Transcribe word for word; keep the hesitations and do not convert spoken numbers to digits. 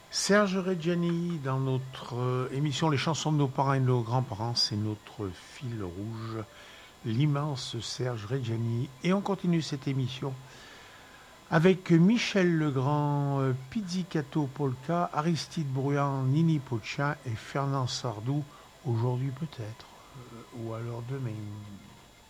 Serge Reggiani, dans notre euh, émission Les chansons de nos parents et de nos grands-parents, c'est notre fil rouge, l'immense Serge Reggiani. Et on continue cette émission avec Michel Legrand, euh, Pizzicato Polka, Aristide Bruand, Nini Pocha et Fernand Sardou, aujourd'hui peut-être, euh, ou alors demain.